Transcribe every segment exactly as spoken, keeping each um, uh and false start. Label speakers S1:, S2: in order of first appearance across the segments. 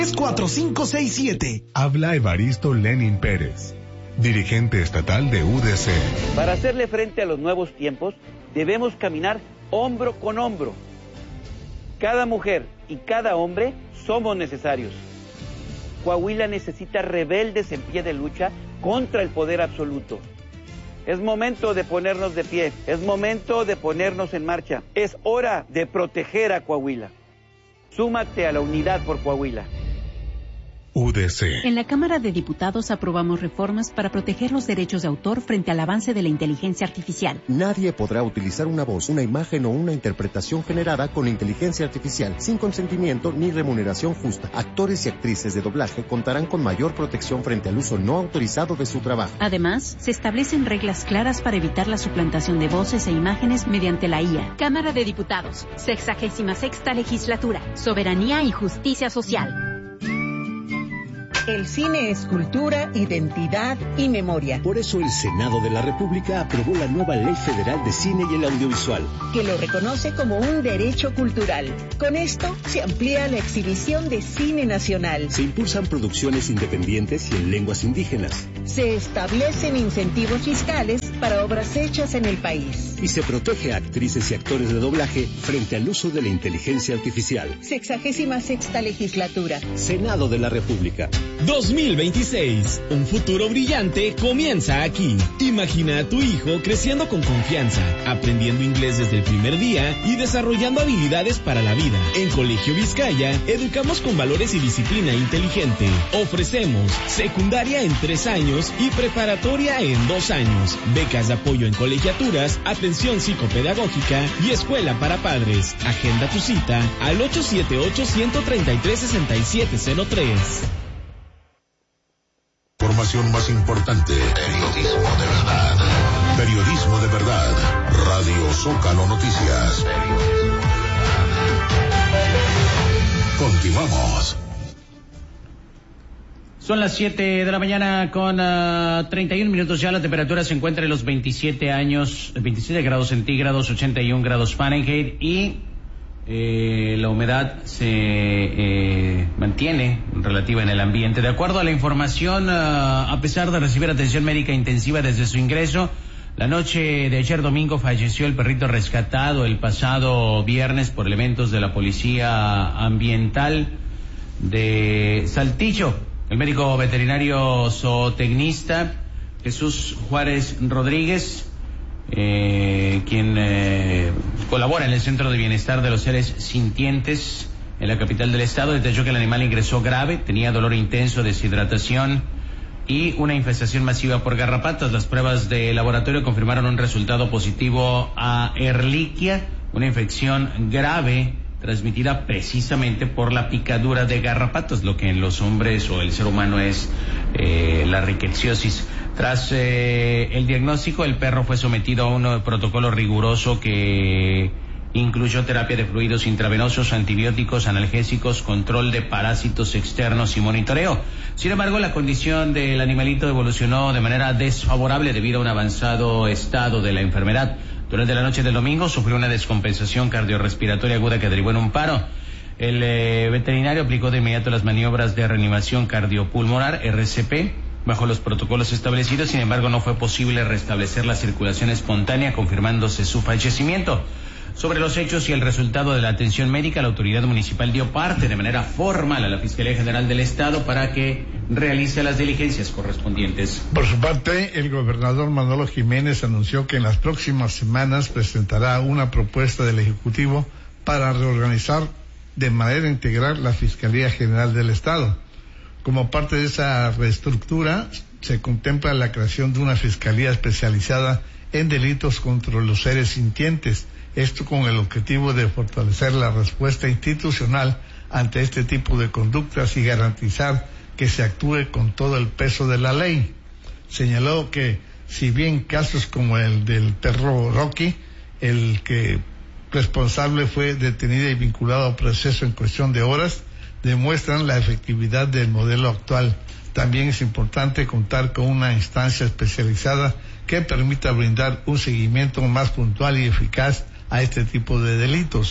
S1: cuatro cinco seis siete.
S2: Habla Evaristo Lenin Pérez, dirigente estatal de U D C.
S3: Para hacerle frente a los nuevos tiempos, debemos caminar hombro con hombro. Cada mujer y cada hombre somos necesarios. Coahuila necesita rebeldes en pie de lucha contra el poder absoluto. Es momento de ponernos de pie, es momento de ponernos en marcha. Es hora de proteger a Coahuila. Súmate a la unidad por Coahuila.
S2: U D C.
S4: En la Cámara de Diputados aprobamos reformas para proteger los derechos de autor frente al avance de la inteligencia artificial.
S5: Nadie podrá utilizar una voz, una imagen o una interpretación generada con inteligencia artificial sin consentimiento ni remuneración justa. Actores y actrices de doblaje contarán con mayor protección frente al uso no autorizado de su trabajo.
S4: Además, se establecen reglas claras para evitar la suplantación de voces e imágenes mediante la I A.
S6: Cámara de Diputados, sexagésima sexta legislatura, soberanía y justicia social.
S7: El cine es cultura, identidad y memoria.
S8: Por eso el Senado de la República aprobó la nueva Ley Federal de Cine y el Audiovisual,
S7: que lo reconoce como un derecho cultural. Con esto se amplía la exhibición de cine nacional.
S8: Se impulsan producciones independientes y en lenguas indígenas.
S7: Se establecen incentivos fiscales para obras hechas en el país.
S8: Y se protege a actrices y actores de doblaje frente al uso de la inteligencia artificial.
S7: Sexagésima sexta legislatura.
S8: Senado de la República.
S9: dos mil veintiséis. Un futuro brillante comienza aquí. Imagina a tu hijo creciendo con confianza, aprendiendo inglés desde el primer día y desarrollando habilidades para la vida. En Colegio Vizcaya, educamos con valores y disciplina inteligente. Ofrecemos secundaria en tres años y preparatoria en dos años. Becas de apoyo en colegiaturas, atención psicopedagógica y escuela para padres. Agenda tu cita al ocho siete ocho, uno tres tres, seis siete cero tres.
S10: Información más importante. Periodismo de verdad. Periodismo de verdad. Radio Zócalo Noticias. Continuamos.
S11: Son las siete de la mañana con uh, treinta y un minutos ya. La temperatura se encuentra en los veintisiete años, veintisiete grados centígrados, ochenta y un grados Fahrenheit y Eh, la humedad se eh, mantiene relativa en el ambiente. De acuerdo a la información, uh, a pesar de recibir atención médica intensiva desde su ingreso, la noche de ayer domingo falleció el perrito rescatado el pasado viernes por elementos de la Policía Ambiental de Saltillo. El médico veterinario zootecnista Jesús Juárez Rodríguez, Eh, quien eh, colabora en el Centro de Bienestar de los Seres Sintientes en la capital del estado, detalló que el animal ingresó grave, tenía dolor intenso, deshidratación y una infestación masiva por garrapatas. Las pruebas de laboratorio confirmaron un resultado positivo a Ehrlichia, una infección grave transmitida precisamente por la picadura de garrapatas, lo que en los hombres o el ser humano es eh, la rickettsiosis. Tras eh, el diagnóstico, el perro fue sometido a un protocolo riguroso que incluyó terapia de fluidos intravenosos, antibióticos, analgésicos, control de parásitos externos y monitoreo. Sin embargo, la condición del animalito evolucionó de manera desfavorable debido a un avanzado estado de la enfermedad. Durante la noche del domingo sufrió una descompensación cardiorrespiratoria aguda que derivó en un paro. El eh, veterinario aplicó de inmediato las maniobras de reanimación cardiopulmonar, R C P, bajo los protocolos establecidos. Sin embargo, no fue posible restablecer la circulación espontánea, confirmándose su fallecimiento. Sobre los hechos y el resultado de la atención médica, la autoridad municipal dio parte de manera formal a la Fiscalía General del Estado para que realice las diligencias correspondientes.
S12: Por su parte, el gobernador Manolo Jiménez anunció que en las próximas semanas presentará una propuesta del Ejecutivo para reorganizar de manera integral la Fiscalía General del Estado. Como parte de esa reestructura, se contempla la creación de una fiscalía especializada en delitos contra los seres sintientes, esto con el objetivo de fortalecer la respuesta institucional ante este tipo de conductas y garantizar que se actúe con todo el peso de la ley. Señaló que, si bien casos como el del perro Rocky, el que responsable fue detenido y vinculado a proceso en cuestión de horas, demuestran la efectividad del modelo actual. También es importante contar con una instancia especializada que permita brindar un seguimiento más puntual y eficaz a este tipo de delitos.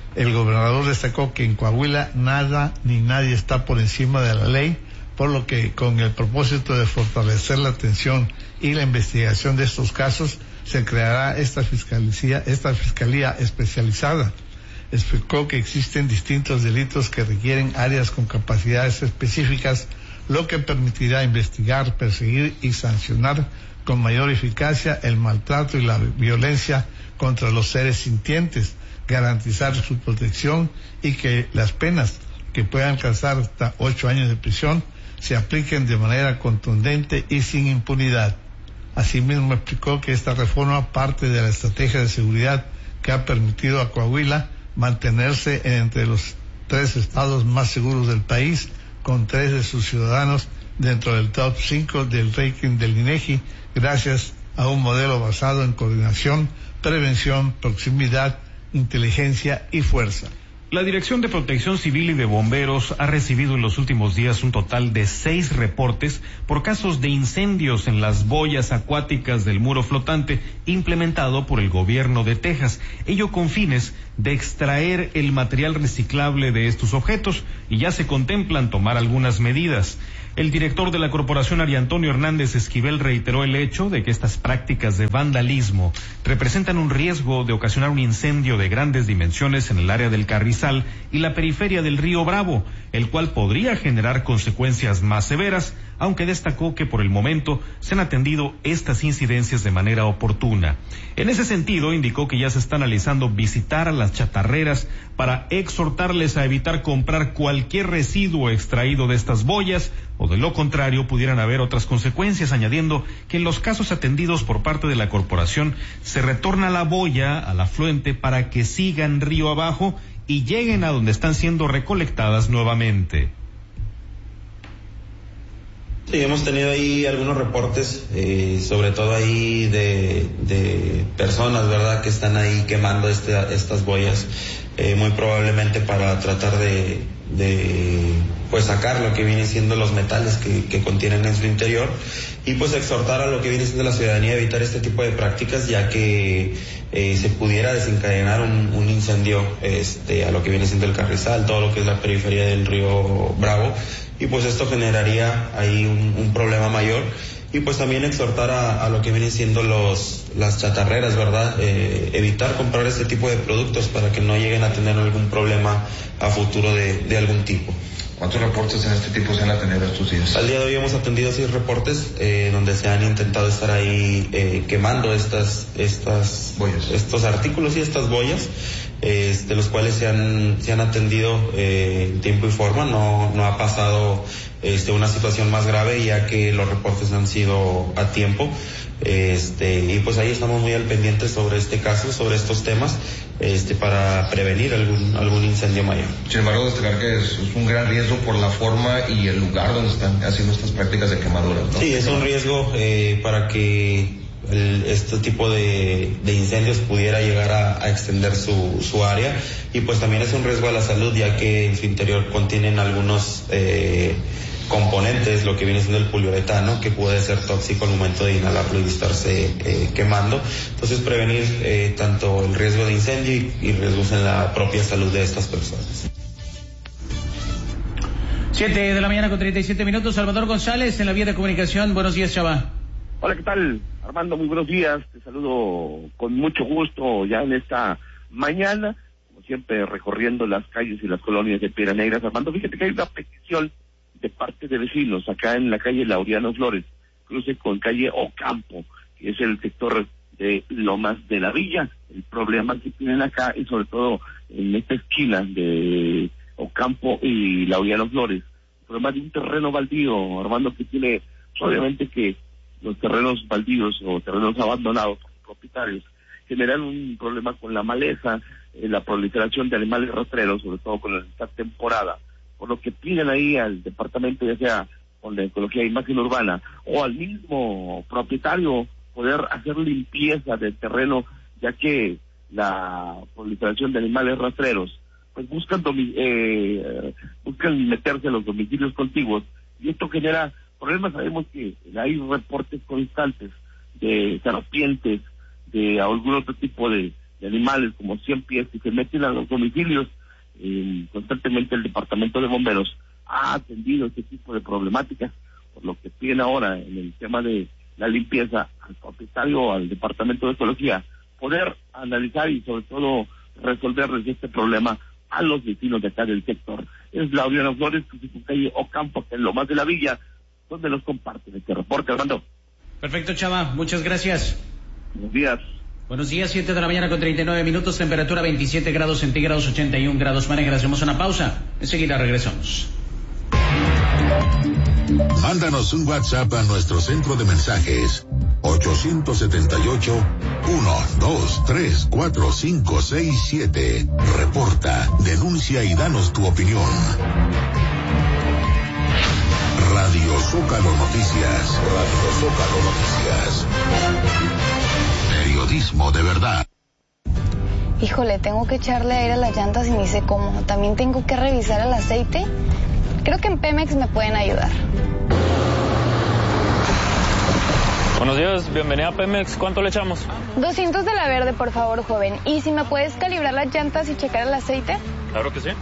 S12: El gobernador destacó que en Coahuila nada ni nadie está por encima de la ley, por lo que con el propósito de fortalecer la atención y la investigación de estos casos, se creará esta fiscalía, esta fiscalía especializada. Explicó que existen distintos delitos que requieren áreas con capacidades específicas, lo que permitirá investigar, perseguir y sancionar con mayor eficacia el maltrato y la violencia contra los seres sintientes, garantizar su protección y que las penas, que puedan alcanzar hasta ocho años de prisión, se apliquen de manera contundente y sin impunidad. Asimismo explicó que esta reforma parte de la estrategia de seguridad que ha permitido a Coahuila mantenerse entre los tres estados más seguros del país, con tres de sus ciudadanos dentro del top cinco del ranking del INEGI, gracias a un modelo basado en coordinación, prevención, proximidad, inteligencia y fuerza.
S13: La Dirección de Protección Civil y de Bomberos ha recibido en los últimos días un total de seis reportes por casos de incendios en las boyas acuáticas del muro flotante implementado por el gobierno de Texas, ello con fines de extraer el material reciclable de estos objetos, y ya se contemplan tomar algunas medidas. El director de la corporación, Ari Antonio Hernández Esquivel, reiteró el hecho de que estas prácticas de vandalismo representan un riesgo de ocasionar un incendio de grandes dimensiones en el área del Carrizal y la periferia del río Bravo, el cual podría generar consecuencias más severas, aunque destacó que por el momento se han atendido estas incidencias de manera oportuna. En ese sentido, indicó que ya se está analizando visitar a las chatarreras para exhortarles a evitar comprar cualquier residuo extraído de estas boyas, o de lo contrario pudieran haber otras consecuencias, añadiendo que en los casos atendidos por parte de la corporación se retorna la boya al afluente para que sigan río abajo y lleguen a donde están siendo recolectadas nuevamente.
S14: Sí, hemos tenido ahí algunos reportes, eh, sobre todo ahí de, de personas, ¿verdad?, que están ahí quemando este, estas boyas, eh, muy probablemente para tratar de, de pues sacar lo que vienen siendo los metales que, que contienen en su interior, y pues exhortar a lo que viene siendo la ciudadanía a evitar este tipo de prácticas, ya que eh, se pudiera desencadenar un, un incendio este, a lo que viene siendo el Carrizal, todo lo que es la periferia del río Bravo, y pues esto generaría ahí un, un problema mayor. Y pues también exhortar a, a lo que vienen siendo los las chatarreras, ¿verdad? Eh, evitar comprar este tipo de productos para que no lleguen a tener algún problema a futuro de, de algún tipo.
S15: ¿Cuántos reportes en este tipo se han atendido estos días?
S14: Al día de hoy hemos atendido seis reportes eh, donde se han intentado estar ahí eh, quemando estas estas
S15: boyas,
S14: estos artículos y estas boyas, eh, de los cuales se han se han atendido eh, en tiempo y forma. No no ha pasado este una situación más grave, ya que los reportes han sido a tiempo. Este, y pues ahí estamos muy al pendiente sobre este caso, sobre estos temas, este, para prevenir algún algún incendio mayor.
S15: Sin embargo, destacar que es, es un gran riesgo por la forma y el lugar donde están haciendo estas prácticas de quemaduras, ¿no?
S14: Sí, es un riesgo eh, para que el, este tipo de, de incendios pudiera llegar a, a extender su, su área, y pues también es un riesgo a la salud, ya que en su interior contienen algunos eh, componentes, lo que viene siendo el poliuretano, que puede ser tóxico al momento de inhalarlo y estarse eh, quemando. Entonces, prevenir eh, tanto el riesgo de incendio y, y riesgos en la propia salud de estas personas.
S11: Siete de la mañana con treinta y siete minutos. Salvador González en la vía de comunicación. Buenos días, Chava.
S16: Hola, ¿qué tal? Armando, muy buenos días. Te saludo con mucho gusto ya en esta mañana, como siempre recorriendo las calles y las colonias de Piedras Negras. Armando, fíjate que hay una petición de parte de vecinos acá en la calle Laureano Flores, cruce con calle Ocampo, que es el sector de Lomas de la Villa. El problema que tienen acá, y sobre todo en esta esquina de Ocampo y Laureano Flores, el problema de un terreno baldío, Armando, que tiene, obviamente que los terrenos baldíos o terrenos abandonados por propietarios generan un problema con la maleza, eh, la proliferación de animales rastreros, sobre todo con esta temporada, por lo que piden ahí al departamento, ya sea con la ecología e imagen urbana, o al mismo propietario, poder hacer limpieza del terreno, ya que la proliferación de animales rastreros pues buscan domi eh, buscan meterse en los domicilios contiguos, y esto genera problemas. Sabemos que hay reportes constantes de serpientes, de algún otro tipo de, de animales como cien pies que se meten a los domicilios. Eh, constantemente el Departamento de Bomberos ha atendido este tipo de problemáticas, por lo que piden ahora en el tema de la limpieza al propietario, al Departamento de Ecología, poder analizar y sobre todo resolverles este problema a los vecinos de acá del sector. Es Laureano Flores, que se calle Ocampo, en Lomas de la Villa, donde nos comparten este reporte, Armando.
S11: Perfecto, Chava, muchas gracias.
S16: Buenos días.
S11: Buenos días, siete de la mañana con treinta y nueve minutos, temperatura veintisiete grados centígrados, ochenta y un grados Fahrenheit. Hacemos una pausa, enseguida regresamos.
S10: Mándanos un WhatsApp a nuestro centro de mensajes ocho siete ocho, uno dos tres cuatro cinco seis siete. Reporta, denuncia y danos tu opinión. Radio Zócalo Noticias. Radio Zócalo Noticias. Periodismo de verdad.
S17: Híjole, tengo que echarle aire a las llantas y ni sé cómo. También tengo que revisar el aceite. Creo que en Pemex me pueden ayudar.
S18: Buenos días, bienvenida a Pemex. ¿Cuánto le echamos?
S17: doscientos de la verde, por favor, joven. ¿Y si me puedes calibrar las llantas y checar el aceite?
S18: Claro que sí.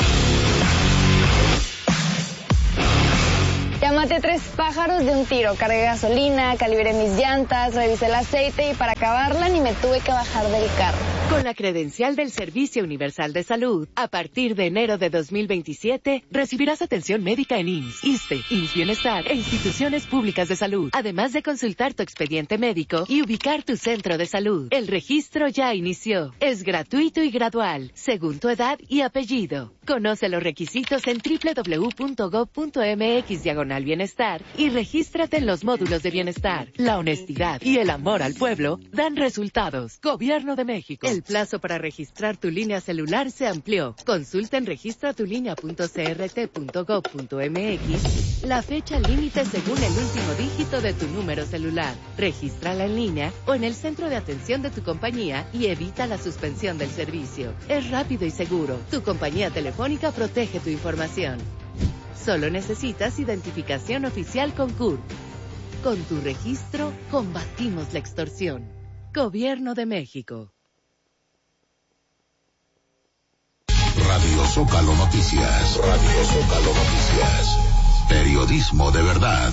S17: Ya maté tres pájaros de un tiro. Cargué gasolina, calibré mis llantas, revisé el aceite y para acabarla ni me tuve que bajar del carro.
S19: Con la credencial del Servicio Universal de Salud, a partir de enero de dos mil veintisiete, recibirás atención médica en I M S S, ISSSTE, I M S S Bienestar e instituciones públicas de salud, además de consultar tu expediente médico y ubicar tu centro de salud. El registro ya inició. Es gratuito y gradual, según tu edad y apellido. Conoce los requisitos en doble u doble u doble u punto gob punto eme equis diagonal bienestar y regístrate en los módulos de bienestar. La honestidad y el amor al pueblo dan resultados. Gobierno de México. El plazo para registrar tu línea celular se amplió. Consulta en registratulínea punto c r t punto gob punto eme equis la fecha límite según el último dígito de tu número celular. Regístrala en línea o en el centro de atención de tu compañía y evita la suspensión del servicio. Es rápido y seguro. Tu compañía telefónica protege tu información. Solo necesitas identificación oficial con C U R P. Con tu registro, combatimos la extorsión. Gobierno de México.
S10: Radio Zócalo Noticias. Radio Zócalo Noticias. Periodismo de verdad.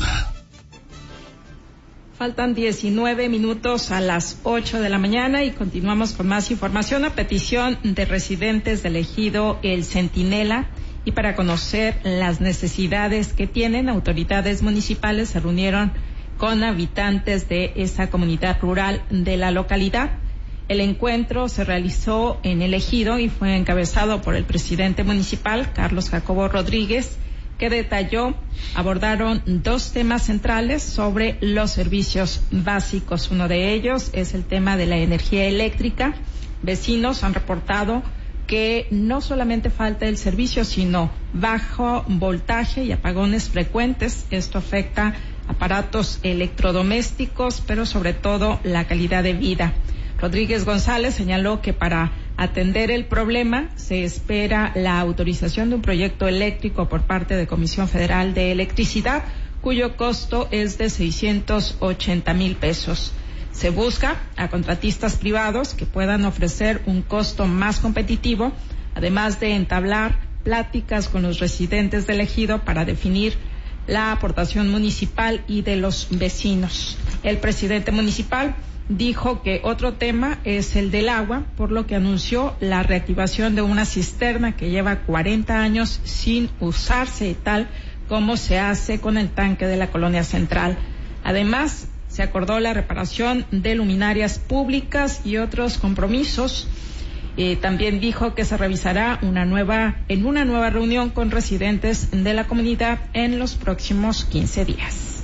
S20: Faltan diecinueve minutos a las ocho de la mañana y continuamos con más información a petición de residentes del ejido El Centinela. Y para conocer las necesidades que tienen, autoridades municipales se reunieron con habitantes de esa comunidad rural de la localidad. El encuentro se realizó en el ejido y fue encabezado por el presidente municipal, Carlos Jacobo Rodríguez, que detalló, abordaron dos temas centrales sobre los servicios básicos. Uno de ellos es el tema de la energía eléctrica. Vecinos han reportado que no solamente falta el servicio, sino bajo voltaje y apagones frecuentes. Esto afecta aparatos electrodomésticos, pero sobre todo la calidad de vida. Rodríguez González señaló que para atender el problema se espera la autorización de un proyecto eléctrico por parte de Comisión Federal de Electricidad, cuyo costo es de seiscientos ochenta mil pesos. Se busca a contratistas privados que puedan ofrecer un costo más competitivo, además de entablar pláticas con los residentes del ejido para definir la aportación municipal y de los vecinos. El presidente municipal dijo que otro tema es el del agua, por lo que anunció la reactivación de una cisterna que lleva cuarenta años sin usarse, tal como se hace con el tanque de la Colonia Central. Además, se acordó la reparación de luminarias públicas y otros compromisos. Eh, también dijo que se revisará una nueva, en una nueva reunión con residentes de la comunidad en los próximos quince días.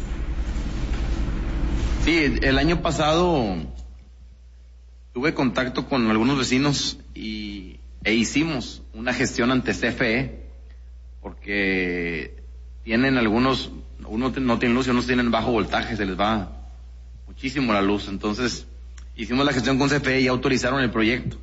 S21: Sí, el año pasado tuve contacto con algunos vecinos y, e hicimos una gestión ante C F E porque tienen algunos, unos no tienen luz y unos tienen bajo voltaje, se les va muchísimo la luz. Entonces hicimos la gestión con C F E y autorizaron el proyecto,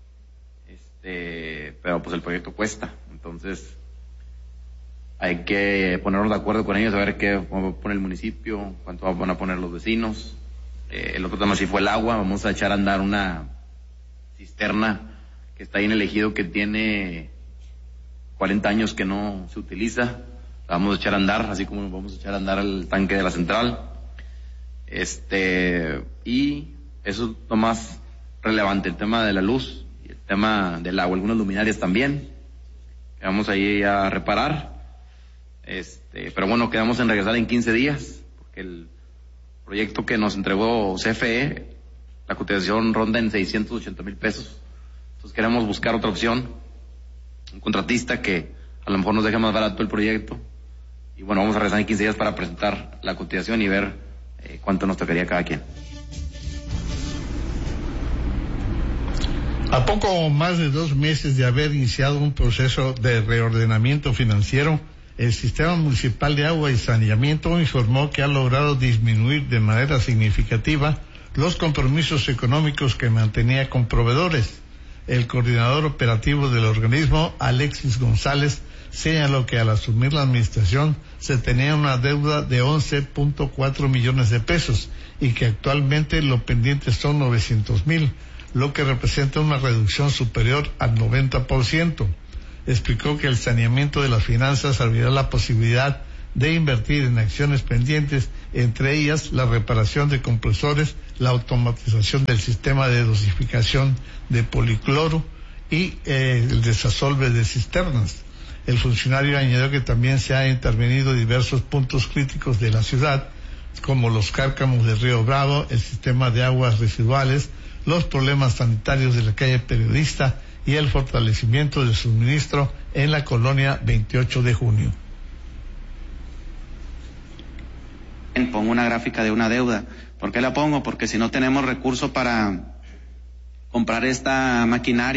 S21: este pero pues el proyecto cuesta, entonces hay que ponernos de acuerdo con ellos, a ver qué va a poner el municipio, cuánto van a poner los vecinos. Eh, el otro tema sí fue el agua. Vamos a echar a andar una cisterna que está ahí en el ejido que tiene cuarenta años que no se utiliza. La vamos a echar a andar, así como vamos a echar a andar el tanque de la central. Este, y eso es lo más relevante, el tema de la luz y el tema del agua, algunas luminarias también, que vamos ahí a reparar. Este, pero bueno, quedamos en regresar en quince días, porque el proyecto que nos entregó C F E, la cotización ronda en seiscientos ochenta mil pesos. Entonces queremos buscar otra opción, un contratista que a lo mejor nos deje más barato el proyecto. Y bueno, vamos a regresar en quince días para presentar la cotización y ver eh, cuánto nos tocaría a cada quien.
S12: A poco más de dos meses de haber iniciado un proceso de reordenamiento financiero, el Sistema Municipal de Agua y Saneamiento informó que ha logrado disminuir de manera significativa los compromisos económicos que mantenía con proveedores. El coordinador operativo del organismo, Alexis González, señaló que al asumir la administración se tenía una deuda de once punto cuatro millones de pesos y que actualmente lo pendiente son novecientos mil, lo que representa una reducción superior al noventa por ciento. Explicó que el saneamiento de las finanzas abrirá la posibilidad de invertir en acciones pendientes, entre ellas la reparación de compresores, la automatización del sistema de dosificación de policloro y eh, el desasolve de cisternas. El funcionario añadió que también se ha intervenido diversos puntos críticos de la ciudad, como los cárcamos del Río Bravo, el sistema de aguas residuales, los problemas sanitarios de la calle Periodista y el fortalecimiento del suministro en la colonia veintiocho de junio.
S1: Pongo una gráfica de una deuda. ¿Por qué la pongo? Porque si no tenemos recurso para comprar esta maquinaria